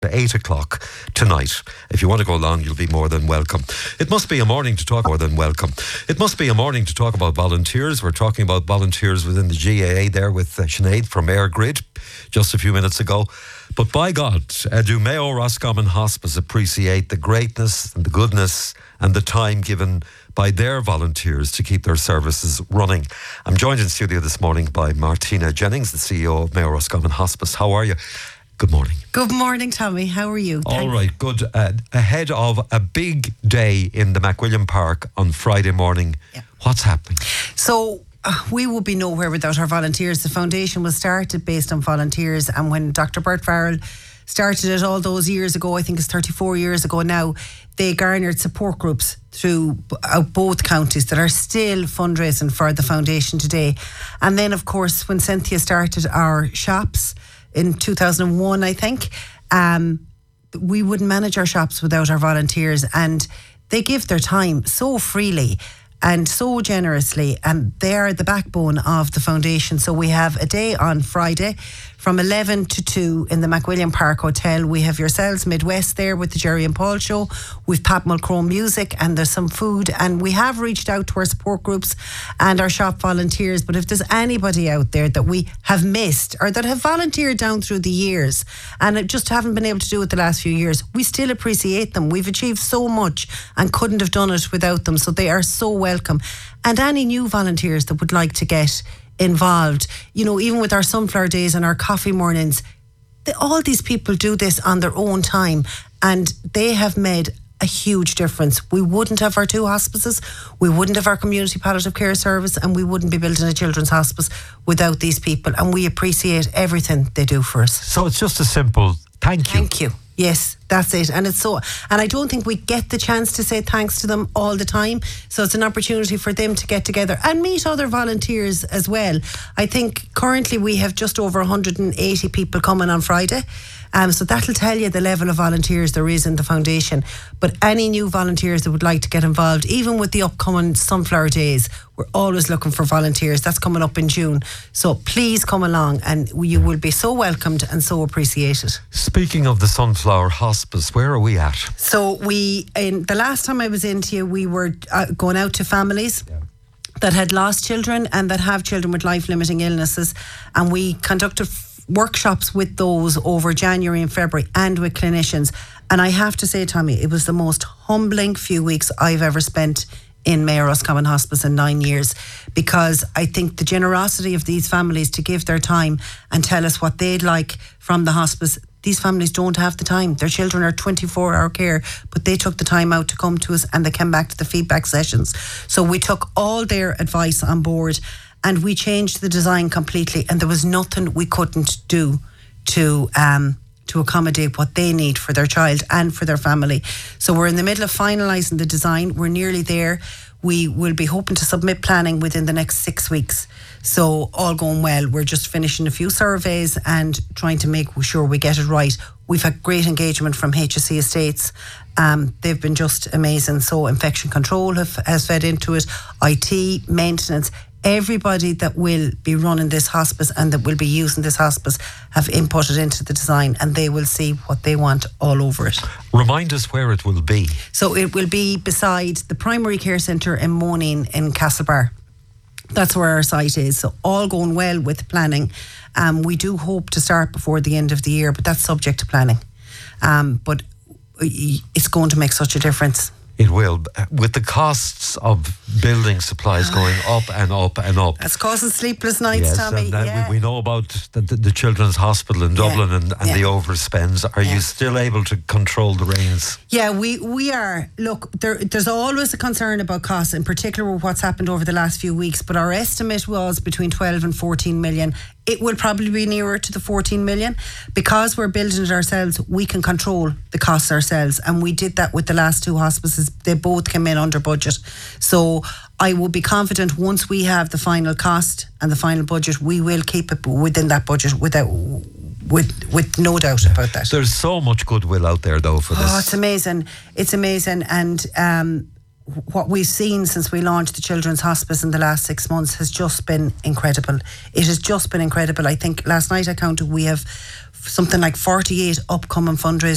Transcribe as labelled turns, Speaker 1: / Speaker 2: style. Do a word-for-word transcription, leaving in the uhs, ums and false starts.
Speaker 1: eight o'clock tonight. If you want to go along, you'll be more than welcome. It must be a morning to talk more than welcome. It must be a morning to talk about volunteers. We're talking about volunteers within the G A A there with uh, Sinead from AirGrid just a few minutes ago. But by God, uh, do Mayo Roscommon Hospice appreciate the greatness and the goodness and the time given by their volunteers to keep their services running. I'm joined in studio this morning by Martina Jennings, the C E O of Mayo Roscommon Hospice. How are you? Good morning.
Speaker 2: Good morning, Tommy. How are you?
Speaker 1: All Thanks. Right, good. Uh, ahead of a big day in the McWilliam Park on Friday morning, yeah. What's happening?
Speaker 2: So, uh, we would be nowhere without our volunteers. The foundation was started based on volunteers, and when Doctor Bert Farrell started it all those years ago, I think it's thirty-four years ago now, they garnered support groups through uh, both counties that are still fundraising for the foundation today. And then, of course, when Cynthia started our shops in two thousand one, I think, um, we wouldn't manage our shops without our volunteers, and they give their time so freely and so generously, and they are the backbone of the foundation. So we have a day on Friday from eleven to two in the McWilliam Park Hotel. We have yourselves Midwest there with the Jerry and Paul show. We've Pat Mulchrone music, and there's some food, and we have reached out to our support groups and our shop volunteers. But if there's anybody out there that we have missed or that have volunteered down through the years and just haven't been able to do it the last few years, we still appreciate them. We've achieved so much and couldn't have done it without them, so they are so welcome. And any new volunteers that would like to get involved, you know, even with our sunflower days and our coffee mornings, they, all these people do this on their own time, and they have made a huge difference. We wouldn't have our two hospices, we wouldn't have our community palliative care service, and we wouldn't be building a children's hospice without these people, and we appreciate everything they do for us.
Speaker 1: So it's just a simple thank you.
Speaker 2: Thank you. Yes, that's it. And it's so, and I don't think we get the chance to say thanks to them all the time. So it's an opportunity for them to get together and meet other volunteers as well. I think currently we have just over one hundred eighty people coming on Friday. Um, so that'll tell you the level of volunteers there is in the foundation. But any new volunteers that would like to get involved, even with the upcoming Sunflower Days, we're always looking for volunteers. That's coming up in June. So please come along, and you will be so welcomed and so appreciated.
Speaker 1: Speaking of the Sunflower Hospice, where are we at?
Speaker 2: So we, in the last time I was into you, we were uh, going out to families yeah. that had lost children and that have children with life-limiting illnesses, and we conducted workshops with those over January and February and with clinicians. And I have to say, Tommy, it was the most humbling few weeks I've ever spent in Mayo Roscommon Hospice in nine years, because I think the generosity of these families to give their time and tell us what they'd like from the hospice. These families don't have the time. Their children are twenty-four hour care, but they took the time out to come to us, and they came back to the feedback sessions. So we took all their advice on board, and we changed the design completely, and there was nothing we couldn't do to um, to accommodate what they need for their child and for their family. So we're in the middle of finalising the design. We're nearly there. We will be hoping to submit planning within the next six weeks. So all going well. We're just finishing a few surveys and trying to make sure we get it right. We've had great engagement from H S C Estates. Um, they've been just amazing. So infection control have, has fed into it, I T, maintenance. Everybody that will be running this hospice and that will be using this hospice have inputted into the design, and they will see what they want all over it.
Speaker 1: Remind us where it will be.
Speaker 2: So it will be beside the primary care centre in Moneen in Castlebar. That's where our site is. So all going well with planning. Um, we do hope to start before the end of the year, but that's subject to planning. Um, but it's going to make such a difference.
Speaker 1: It will. With the costs of building supplies going up and up and up.
Speaker 2: That's causing sleepless nights,
Speaker 1: yes,
Speaker 2: Tommy.
Speaker 1: And then
Speaker 2: yeah.
Speaker 1: we, we know about the, the, the Children's Hospital in Dublin yeah. and, and yeah. the overspends. Are yeah. you still able to control the reins?
Speaker 2: Yeah, we, we are. Look, there, there's always a concern about costs, in particular with what's happened over the last few weeks. But our estimate was between twelve and fourteen million. It will probably be nearer to the fourteen million. Because we're building it ourselves, we can control the costs ourselves, and we did that with the last two hospices. They both came in under budget. So I would be confident once we have the final cost and the final budget, we will keep it within that budget without with with no doubt about that.
Speaker 1: There's so much goodwill out there though for this.
Speaker 2: Oh, it's amazing. It's amazing. And um what we've seen since we launched the Children's Hospice in the last six months has just been incredible. It has just been incredible. I think last night I counted we have something like forty-eight upcoming fundraisers